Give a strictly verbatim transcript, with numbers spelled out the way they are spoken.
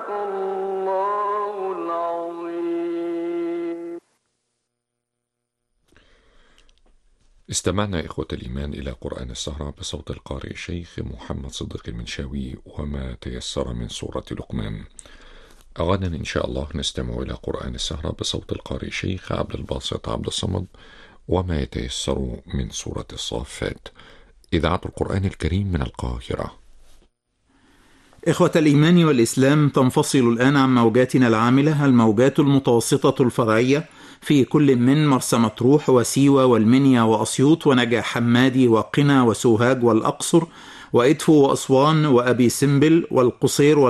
الله العظيم. استمعنا إخوة الإيمان إلى قرآن السهرة بصوت القارئ الشيخ محمد صديق المنشاوي وما تيسر من سورة لقمان. غدا إن شاء الله نستمع إلى قرآن السهرة بصوت القارئ الشيخ عبد الباسط عبد الصمد وما يتيسر من سورة الصافات. إذاعة القرآن الكريم من القاهرة. إخوة الإيمان والإسلام، تنفصل الآن عن موجاتنا العاملة الموجات المتوسطة الفرعية في كل من مرسى مطروح وسيوة والمنيا وأسيوط ونجع حمادي وقنا وسوهاج والأقصر وإدفو وأسوان وأبي سمبل والقصير